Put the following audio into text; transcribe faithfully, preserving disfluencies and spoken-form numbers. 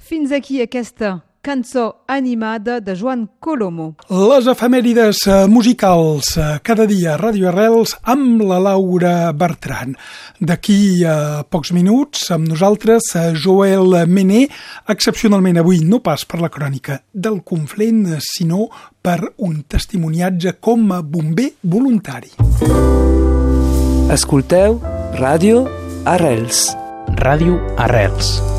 Fins aquí aquesta cançó animada de Joan Colomo. Les efemèrides musicals cada dia a Ràdio Arrels amb la Laura Bertran. D'aquí a pocs minuts amb nosaltres Joel Mené, excepcionalment avui no pas per la crònica del Conflent, sinó per un testimoniatge com a bomber voluntari. Escolteu Ràdio Arrels. Ràdio Arrels.